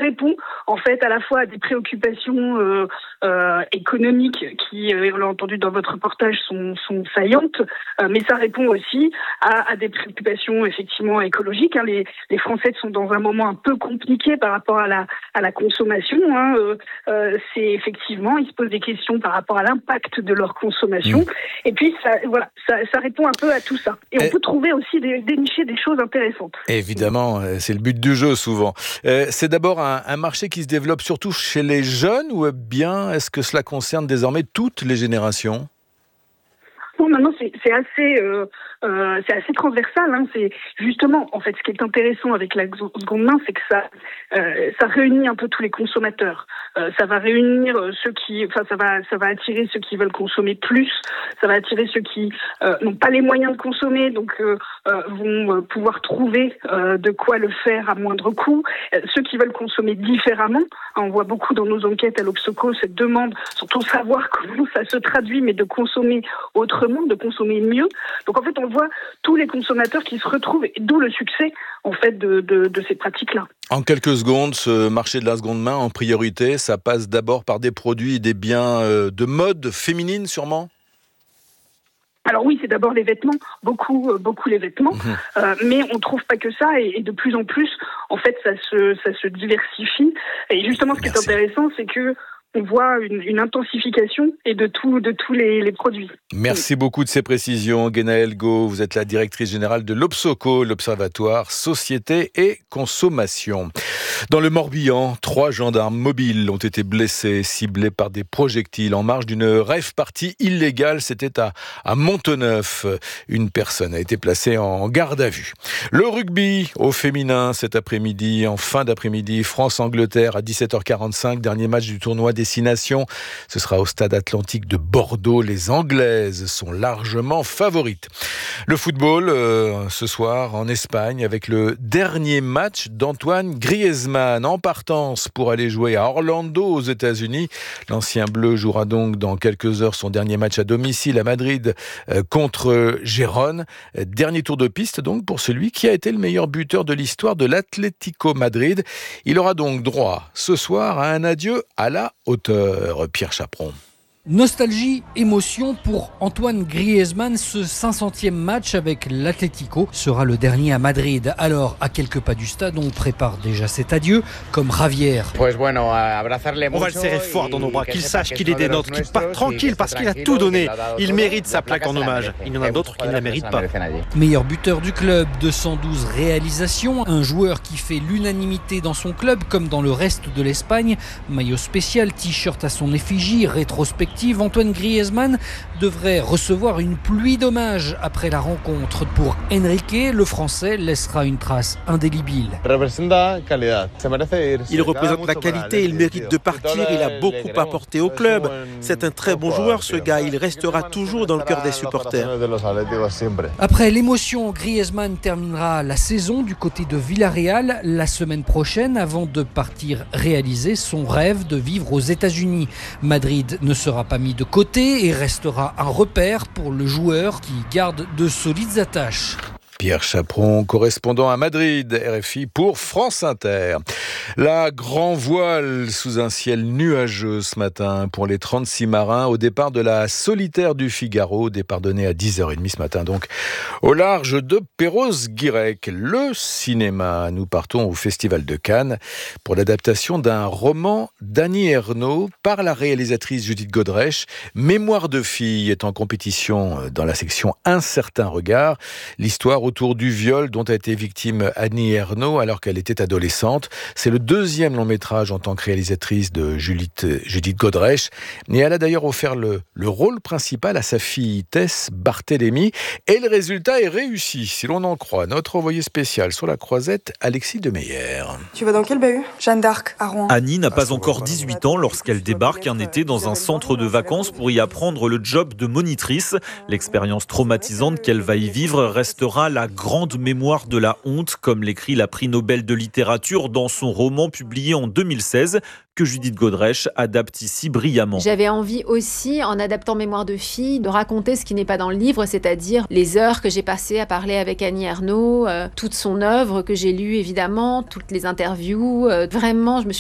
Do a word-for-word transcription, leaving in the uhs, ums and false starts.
répond en fait à la fois à des préoccupations euh, euh, économiques qui, euh, on l'a entendu dans votre reportage, sont, sont saillantes, euh, mais ça répond aussi à, à des préoccupations effectivement écologiques. Hein. Les, les Français sont dans un moment un peu compliqué par rapport à la, à la consommation. Hein. Euh, euh, c'est effectivement, ils se posent des questions par rapport à l'impact de leur consommation. Mmh. Et puis, ça, voilà, ça, ça répond un peu à tout ça. Et, Et on peut trouver aussi des, dénicher des choses intéressantes. Évidemment, c'est le but du jeu souvent. Euh, c'est d'abord un, un marché qui se développe surtout chez les jeunes, ou bien est-ce que cela concerne désormais toutes les générations ? Non, maintenant c'est, c'est assez, euh, euh, c'est assez transversal. Hein. C'est justement, en fait, ce qui est intéressant avec la seconde main, c'est que ça, euh, ça réunit un peu tous les consommateurs. Euh, ça va réunir ceux qui, enfin, ça va, ça va attirer ceux qui veulent consommer plus. Ça va attirer ceux qui euh, n'ont pas les moyens de consommer, donc euh, euh, vont pouvoir trouver euh, de quoi le faire à moindre coût. Euh, ceux qui veulent consommer différemment, hein, on voit beaucoup dans nos enquêtes à l'Obsoco cette demande, surtout savoir comment ça se traduit, mais de consommer autrement, de consommer mieux. Donc en fait, on voit tous les consommateurs qui se retrouvent, d'où le succès en fait de, de, de ces pratiques-là. En quelques secondes, ce marché de la seconde main, en priorité, ça passe d'abord par des produits et des biens de mode féminine, sûrement ? Alors oui, c'est d'abord les vêtements, beaucoup, beaucoup les vêtements, mmh. euh, mais on trouve pas que ça, et, et de plus en plus, en fait, ça se, ça se diversifie. Et justement, ce qui Merci. est intéressant, c'est que on voit une, une intensification et de, tout, de tous les, les produits. Merci beaucoup de ces précisions, Guénaëlle Gau. Vous êtes la directrice générale de l'Obsoco, l'Observatoire Société et Consommation. Dans le Morbihan, trois gendarmes mobiles ont été blessés, ciblés par des projectiles en marge d'une rave party illégale. C'était à, à Monteneuf. Une personne a été placée en garde à vue. Le rugby au féminin cet après-midi, en fin d'après-midi, France-Angleterre à dix-sept heures quarante-cinq, dernier match du tournoi Destination. Ce sera au stade Atlantique de Bordeaux. Les Anglaises sont largement favorites. Le football, euh, ce soir en Espagne, avec le dernier match d'Antoine Griezmann en partance pour aller jouer à Orlando aux États-Unis. L'ancien bleu jouera donc dans quelques heures son dernier match à domicile à Madrid euh, contre Gérone. Dernier tour de piste donc pour celui qui a été le meilleur buteur de l'histoire de l'Atlético Madrid. Il aura donc droit ce soir à un adieu à la hauteur. Pierre Chaperon. Nostalgie, émotion pour Antoine Griezmann. Ce cinq centième match avec l'Atlético sera le dernier à Madrid. Alors, à quelques pas du stade, on prépare déjà cet adieu, comme Javier. On va le serrer fort dans nos bras, qu'il sache qu'il est des nôtres, qu'il parte tranquille parce qu'il a tout donné. Il mérite sa plaque en hommage. Il y en a d'autres qui ne la méritent pas. Meilleur buteur du club, deux cent douze réalisations, un joueur qui fait l'unanimité dans son club comme dans le reste de l'Espagne. Maillot spécial, t-shirt à son effigie, rétrospective. Antoine Griezmann devrait recevoir une pluie d'hommages après la rencontre. Pour Enrique, le Français laissera une trace indélébile. Il représente la qualité, il mérite de partir, il a beaucoup apporté au club. C'est un très bon joueur ce gars, il restera toujours dans le cœur des supporters. Après l'émotion, Griezmann terminera la saison du côté de Villarreal la semaine prochaine avant de partir réaliser son rêve de vivre aux États-Unis. Madrid ne sera pas mis de côté et restera un repère pour le joueur qui garde de solides attaches. Pierre Chaperon, correspondant à Madrid, R F I pour France Inter. La grand voile sous un ciel nuageux ce matin pour les trente-six marins au départ de la Solitaire du Figaro, départ donné à dix heures trente ce matin donc au large de Perros-Guirec. Le cinéma, nous partons au Festival de Cannes pour l'adaptation d'un roman d'Annie Ernaux par la réalisatrice Judith Godrèche. Mémoire de fille est en compétition dans la section Un certain regard. L'histoire autour du viol dont a été victime Annie Ernaux alors qu'elle était adolescente. C'est le deuxième long métrage en tant que réalisatrice de Judith, Judith Godrèche. Et elle a d'ailleurs offert le, le rôle principal à sa fille Tess Barthélemy. Et le résultat est réussi, si l'on en croit notre envoyé spécial sur la Croisette, Alexis Demeyer. Tu vas dans quel bahut ? Jeanne d'Arc, à Rouen. Annie n'a pas encore dix-huit ans lorsqu'elle débarque un été dans un centre de vacances pour y apprendre le job de monitrice. L'expérience traumatisante qu'elle va y vivre restera la grande mémoire de la honte, comme l'écrit la prix Nobel de littérature dans son roman publié en deux mille seize, que Judith Godrèche adapte ici brillamment. J'avais envie aussi, en adaptant Mémoire de fille, de raconter ce qui n'est pas dans le livre, c'est-à-dire les heures que j'ai passées à parler avec Annie Ernaux, euh, toute son œuvre que j'ai lue évidemment, toutes les interviews. Euh, vraiment, je me suis